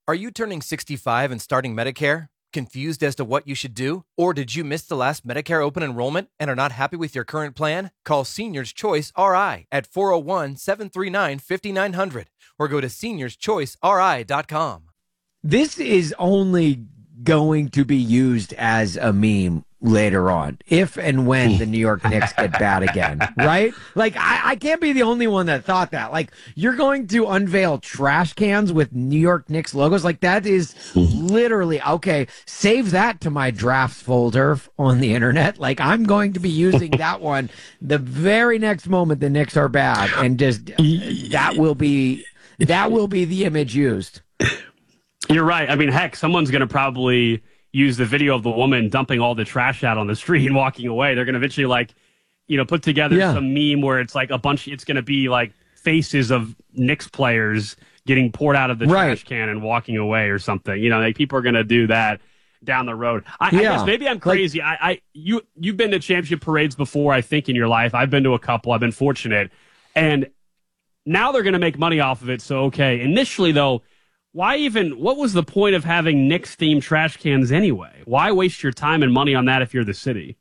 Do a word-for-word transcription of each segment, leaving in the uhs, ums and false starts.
Are you turning sixty-five and starting Medicare? Confused as to what you should do? Or did you miss the last Medicare open enrollment and are not happy with your current plan? Call Seniors Choice R I at four oh one, seven three nine, five nine zero zero or go to seniors choice r i dot com. This is only going to be used as a meme later on, if and when the New York Knicks get bad again, right? Like, I, I can't be the only one that thought that. Like, you're going to unveil trash cans with New York Knicks logos? Like, that is literally, okay, save that to my drafts folder on the internet. Like, I'm going to be using that one the very next moment the Knicks are bad, and just, that will be, that will be the image used. You're right. I mean, heck, someone's going to probably use the video of the woman dumping all the trash out on the street and walking away. They're going to eventually, like, you know, put together yeah. some meme where it's like a bunch, it's going to be like faces of Knicks players getting poured out of the right. trash can and walking away or something. You know, like people are going to do that down the road. I, yeah. I guess maybe I'm crazy. Like, I, I, you, you've been to championship parades before, I think, in your life. I've been to a couple. I've been fortunate. And now they're going to make money off of it. So, okay. Initially, though, why even, what was the point of having Knicks-themed trash cans anyway? Why waste your time and money on that if you're the city?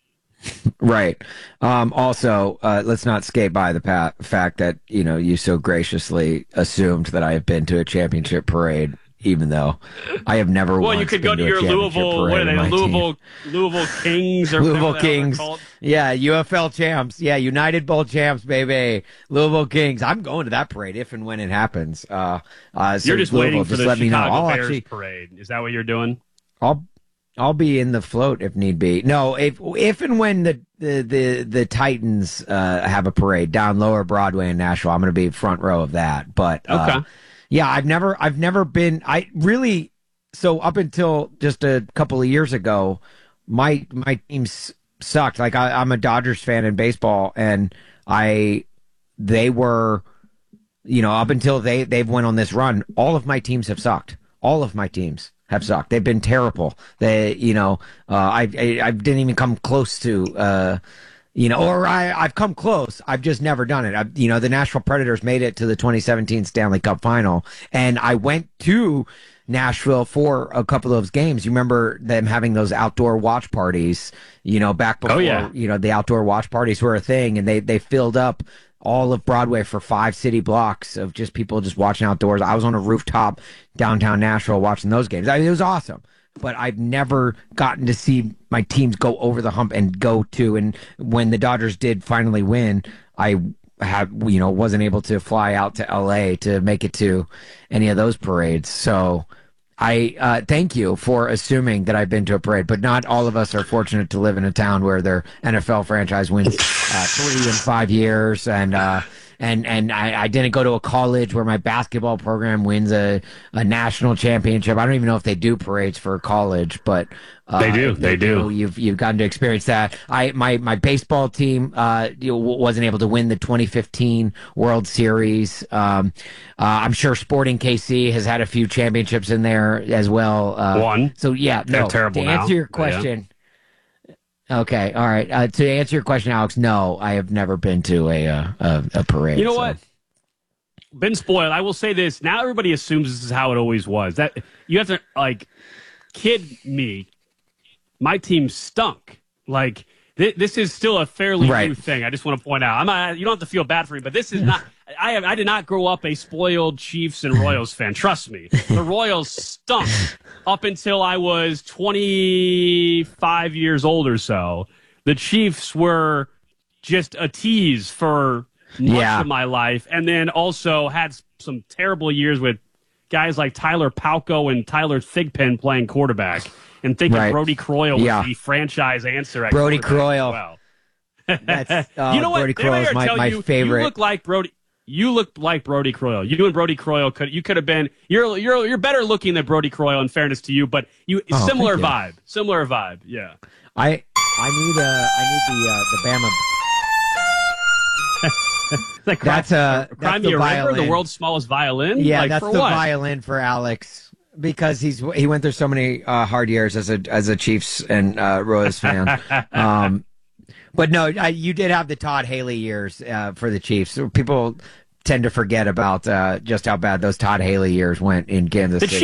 Right. Um, also, uh, let's not skate by the pa- fact that, you know, you so graciously assumed that I have been to a championship parade, even though I have never well, once you could been go to, to your Louisville, what are they, Louisville, Louisville Kings or Louisville whatever Kings. Called. Yeah, U F L champs. Yeah, United Bowl champs, baby. Louisville Kings. I'm going to that parade if and when it happens. Uh, uh, so you're just Louisville, waiting for just the let me know. Chicago I'll Bears actually, parade. Is that what you're doing? I'll I'll be in the float if need be. No, if if and when the the the, the Titans uh, have a parade down Lower Broadway in Nashville, I'm going to be front row of that. But uh, okay. yeah, I've never I've never been. I really so up until just a couple of years ago, my my teams sucked. Like I, I'm a Dodgers fan in baseball, and I they were, you know, up until they they've went on this run, all of my teams have sucked. All of my teams have sucked. They've been terrible. They, you know, uh, I, I I didn't even come close to, uh, you know, or I I've come close. I've just never done it. I, you know, the Nashville Predators made it to the twenty seventeen Stanley Cup Final, and I went to Nashville for a couple of those games. You remember them having those outdoor watch parties, you know, back before, oh, yeah. you know, the outdoor watch parties were a thing, and they, they filled up all of Broadway for five city blocks of just people just watching outdoors. I was on a rooftop downtown Nashville watching those games. I mean, it was awesome, but I've never gotten to see my teams go over the hump and go to, and when the Dodgers did finally win, I have, you know, wasn't able to fly out to L A to make it to any of those parades. So I uh, thank you for assuming that I've been to a parade, but not all of us are fortunate to live in a town where their N F L franchise wins uh, three in five years. And, uh, and, and I, I didn't go to a college where my basketball program wins a, a national championship. I don't even know if they do parades for college, but uh, they do. They, they do. do. You've you've gotten to experience that. I my my baseball team uh you know, wasn't able to win the twenty fifteen World Series. Um, uh, I'm sure Sporting K C has had a few championships in there as well. Uh, One. So yeah, They're no. terrible To answer now. your question. Yeah. Okay, all right. Uh, to answer your question, Alex, no, I have never been to a uh, a, a parade. You know so. what? Been spoiled. I will say this. Now everybody assumes this is how it always was. That you have to like kid me. My team stunk. Like th- this is still a fairly right. new thing. I just want to point out. I'm not, you don't have to feel bad for me, but this is not. I have. I did not grow up a spoiled Chiefs and Royals fan. Trust me, the Royals stunk up until I was twenty-five years old or so. The Chiefs were just a tease for much yeah. of my life, and then also had some terrible years with guys like Tyler Palko and Tyler Thigpen playing quarterback. And thinking right. Brody Croyle was yeah. the franchise answer at Brody Croyle. Well, That's, uh, you know what? Brody Croyle is my, my you, favorite. You look like Brody. You look like Brody Croyle. You and Brody Croyle could you could have been. You're you're you're better looking than Brody Croyle. In fairness to you, but you oh, similar you. vibe. Similar vibe. Yeah. I I need uh I need the uh, the Bama. that that's uh Cry Me a River, the world's smallest violin. Yeah, like, that's for the what? violin for Alex. Because he's he went through so many uh, hard years as a as a Chiefs and uh, Royals fan, um, but no, uh, you did have the Todd Haley years uh, for the Chiefs. People tend to forget about uh, just how bad those Todd Haley years went in Kansas The City.